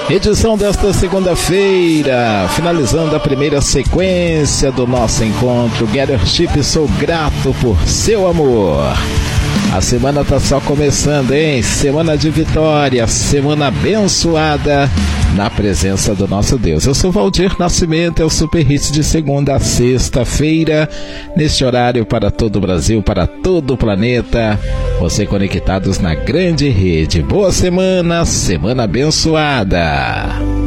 Edição desta segunda-feira, finalizando a primeira sequência do nosso encontro. Gather Chip, sou grato por seu amor. A semana tá só começando, hein? Semana de vitória, semana abençoada na presença do nosso Deus. Eu sou Valdir Nascimento, é o Super Hits de segunda a sexta-feira, neste horário para todo o Brasil, para todo o planeta. Você conectados na grande rede. Boa semana, semana abençoada.